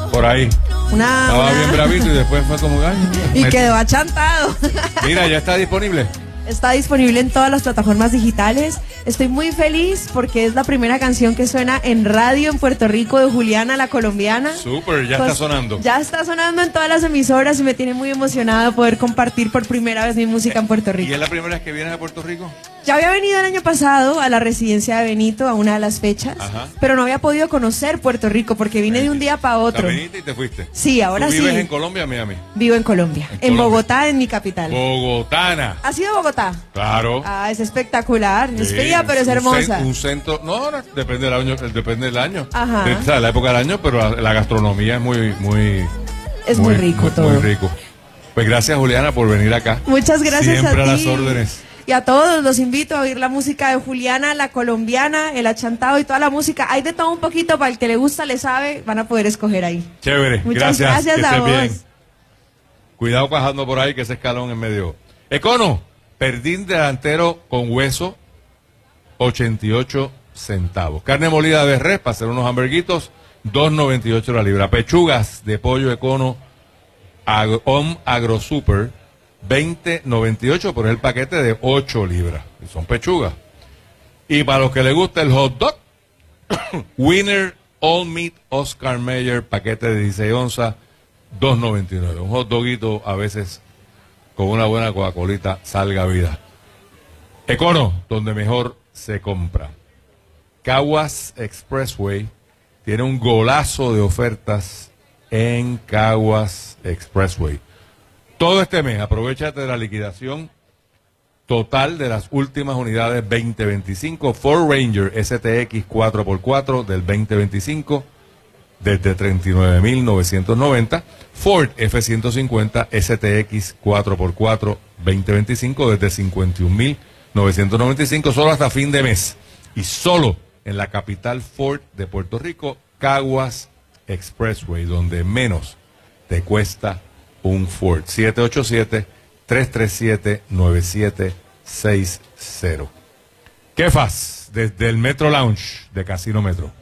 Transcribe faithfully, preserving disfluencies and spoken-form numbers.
por ahí. Una, Estaba una... bien bravito y después fue como... Ay, y me... quedó achantado. Mira, ya está disponible. Está disponible en todas las plataformas digitales. Estoy muy feliz porque es la primera canción que suena en radio en Puerto Rico de Juliana, la colombiana. Súper, ya pues, está sonando. Ya está sonando en todas las emisoras y me tiene muy emocionada poder compartir por primera vez mi música en Puerto Rico. ¿Y es la primera vez que vienes a Puerto Rico? Ya había venido el año pasado a la residencia de Benito, a una de las fechas, Ajá. pero no había podido conocer Puerto Rico porque vine de un día para otro. ¿Te viniste y te fuiste? Sí, ahora ¿Tú sí. vives en Colombia o Miami? Vivo en Colombia, en, en Colombia. Bogotá, en mi capital. Bogotana. ¿Has ido a Bogotá? Claro. Ah, es espectacular. Sí, es fría, pero es un hermosa. Cent, un centro, no, no, depende del año, depende del año. Ajá. De, o sea, la época del año, pero la, la gastronomía es muy, muy, es muy, muy rico muy, todo. Muy rico. Pues gracias, Juliana, por venir acá. Muchas gracias Siempre a ti. a las órdenes. Y a todos los invito a oír la música de Juliana, la colombiana, el achantado y toda la música. Hay de todo un poquito, para el que le gusta, le sabe, van a poder escoger ahí. Chévere, Muchas gracias. gracias que a estés vos. bien. Cuidado bajando por ahí, que ese escalón en medio. Econo, perdín delantero con hueso, ochenta y ocho centavos. Carne molida de res para hacer unos hamburguitos, dos noventa y ocho la libra. Pechugas de pollo Econo, Ag Om Agro Super, veinte noventa y ocho por el paquete de ocho libras. Y son pechugas. Y para los que les gusta el hot dog, Winner All Meat Oscar Mayer, paquete de dieciséis onzas, dos noventa y nueve. Un hot doguito a veces con una buena Coca-Colita salga vida. Econo, donde mejor se compra. Caguas Expressway tiene un golazo de ofertas en Caguas Expressway. Todo este mes, aprovechate de la liquidación total de las últimas unidades veinte veinticinco. Ford Ranger S T X cuatro por cuatro del veinte veinticinco desde treinta y nueve mil novecientos noventa. Ford F ciento cincuenta S T X cuatro por cuatro veinte veinticinco desde cincuenta y un mil novecientos noventa y cinco, solo hasta fin de mes. Y solo en la capital Ford de Puerto Rico, Caguas Expressway, donde menos te cuesta un Ford. siete ocho siete, tres tres siete, nueve siete seis cero. ¿Qué fas? Desde el Metro Lounge de Casino Metro.